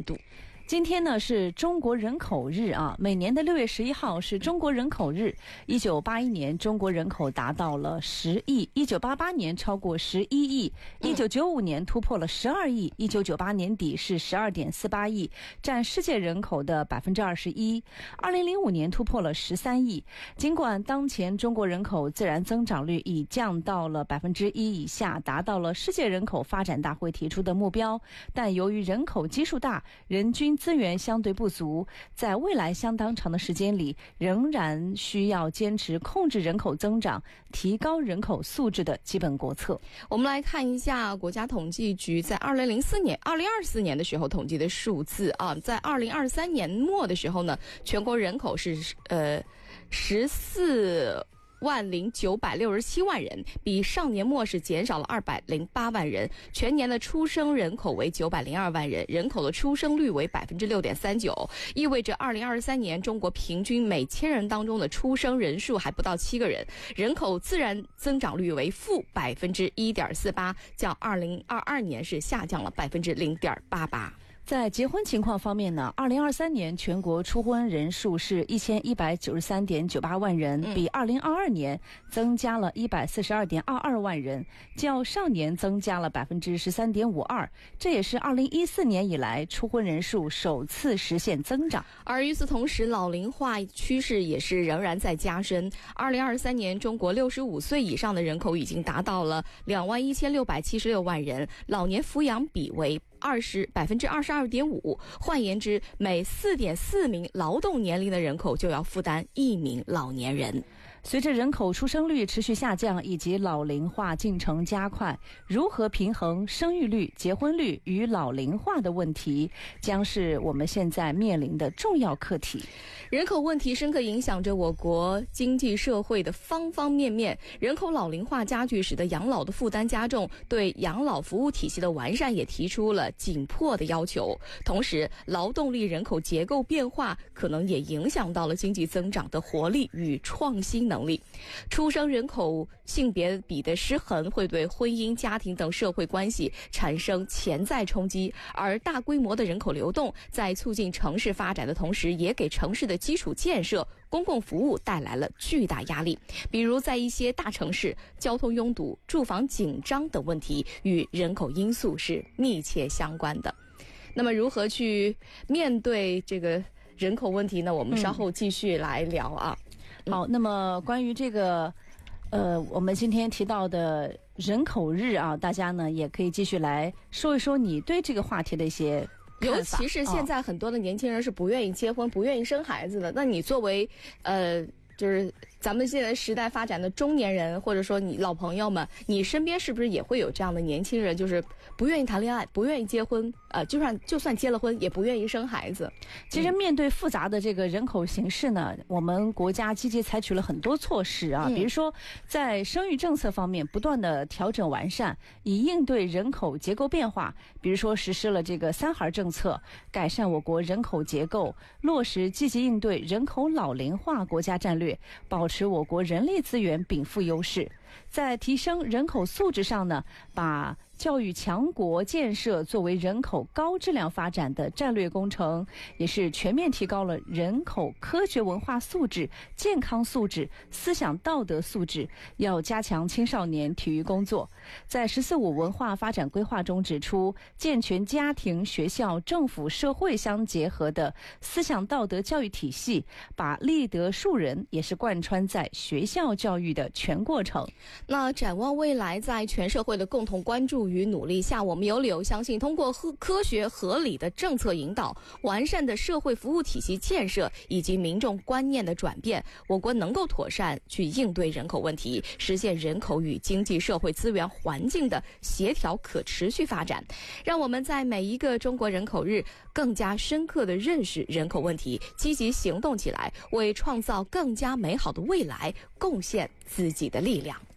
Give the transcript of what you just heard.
度。 今天呢是中国人口日啊，每年的6月11号是中国人口日。1981年中国人口达到了10亿，1988年超过11亿，1995年突破了12亿，1998年底是12.48亿，占世界人口的21%。2005年突破了13亿。尽管当前中国人口自然增长率已降到了1%以下，达到了世界人口发展大会提出的目标，但由于人口基数大，人均资源相对不足，在未来相当长的时间里，仍然需要坚持控制人口增长、提高人口素质的基本国策。 我们来看一下国家统计局在2024年的时候统计的数字啊，在2023年末的时候呢，全国人口是14.967万人，比上年末是减少了208万人。全年的出生人口为902万人，人口的出生率为6.39%，意味着2023年中国平均每千人当中的出生人数还不到7个人，人口自然增长率为负1.48%，较2022年是下降了0.88%。 在结婚情况方面呢，2023年全国初婚人数是1193.98万人，比2022年增加了142.22万人，较上年增加了13.52%，这也是2014年以来初婚人数首次实现增长。 而与此同时，老龄化趋势也是仍然在加深。2023年中国65岁以上的人口已经达到了21676万人，老年抚养比为22.5%，换言之，每4.4名劳动年龄的人口就要负担1名老年人。 随着人口出生率持续下降以及老龄化进程加快，如何平衡生育率、结婚率与老龄化的问题，将是我们现在面临的重要课题。 人口问题深刻影响着我国经济社会的方方面面，人口老龄化加剧，使得养老的负担加重，对养老服务体系的完善也提出了紧迫的要求。同时，劳动力人口结构变化可能也影响到了经济增长的活力与创新能力。出生人口性别比的失衡会对婚姻、家庭等社会关系产生潜在冲击，而大规模的人口流动在促进城市发展的同时，也给城市的基础建设、公共服务带来了巨大压力。比如在一些大城市，交通拥堵、住房紧张等问题与人口因素是密切相关的。那么如何去面对这个人口问题呢？我们稍后继续来聊啊。 好，那么关于这个我们今天提到的人口日啊，大家呢也可以继续来说一说你对这个话题的一些看法。 尤其是现在很多的年轻人是不愿意结婚、不愿意生孩子的，那你作为就是咱们现在时代发展的中年人，或者说你老朋友们，你身边是不是也会有这样的年轻人，就是不愿意谈恋爱、不愿意结婚，就算结了婚也不愿意生孩子？ 其实面对复杂的这个人口形势呢，我们国家积极采取了很多措施啊，比如说在生育政策方面不断的调整完善，以应对人口结构变化。比如说实施了这个3孩政策，改善我国人口结构，落实积极应对人口老龄化国家战略，保持我国人力资源禀赋优势。在提升人口素质上呢，把教育强国建设作为人口高质量发展的战略工程，也是全面提高了人口科学文化素质、健康素质、思想道德素质，要加强青少年体育工作。在“14·5”文化发展规划中指出，健全家庭、学校、政府、社会相结合的思想道德教育体系，把立德树人也是贯穿在学校教育的全过程。 那展望未来，在全社会的共同关注与努力下，我们有理由相信，通过科学合理的政策引导、完善的社会服务体系建设以及民众观念的转变，我国能够妥善去应对人口问题，实现人口与经济社会资源环境的协调可持续发展。让我们在每一个中国人口日更加深刻地认识人口问题，积极行动起来，为创造更加美好的未来贡献自己的力量。